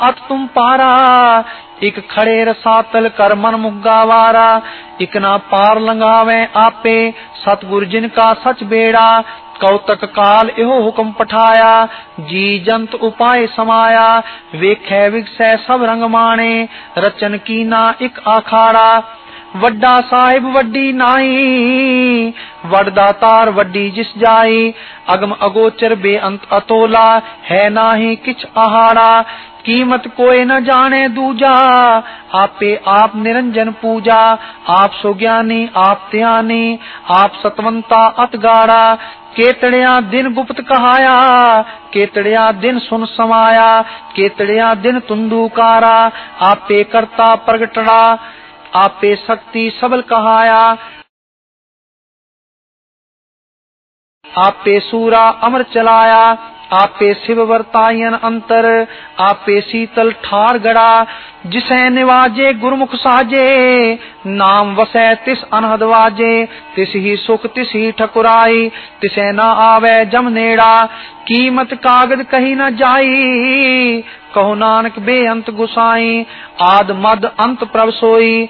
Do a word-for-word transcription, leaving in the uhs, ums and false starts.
अत तुम पारा। इक खड़े रसातल कर मन मुग्गा वारा। इक ना पार लंघावे आपे सतगुर जिनका सच बेड़ा। कौतक काल एहो हुक्म पठाया जी जंत उपाय समाया। वेखै विगसै सब रंग माणे रचन कीना इक आखाड़ा। वड्डा साहिब वड्डी नाई वडदा तार वड्डी जिस जाई। अगम अगोचर बेअंत अतोला है नाही किछ आहाड़ा। कीमत कोई न जाने दूजा आपे आप निरंजन पूजा। आप सुज्ञानी आप त्यानी आप सतवंता अतगाड़ा। केतड़िया दिन गुप्त कहाया केतड़िया दिन सुन समाया। केतड़िया दिन तुंदुकारा आपे करता प्रगटड़ा। आपे शक्ति सबल कहाया आपे सूरा अमर चलाया। आपे शिव वर्तायन अंतर आपे शीतल ठार गड़ा। जिसे निवाजे गुरमुख साजे नाम वसै तिस अनहद वाजे। तिस ही सुख तिस ही ठकुराई तिसे न आवे जम नेड़ा। कीमत कागज कही न जाई कहो नानक बेअंत गुसाई। आद मद अंत प्रभ सोई